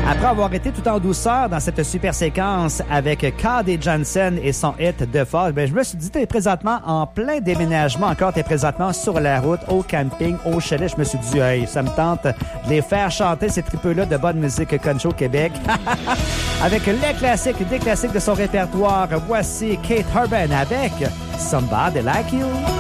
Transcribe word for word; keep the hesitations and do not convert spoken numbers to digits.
Après avoir été tout en douceur dans cette super séquence avec Cady Johnson et son hit The Fall, ben, je me suis dit, t'es présentement en plein déménagement encore, t'es présentement sur la route, au camping, au chalet. Je me suis dit, hey, ça me tente de les faire chanter ces tripeux-là de bonne musique country au Québec. Avec les classiques, des classiques de son répertoire, voici Keith Urban avec Somebody Like You.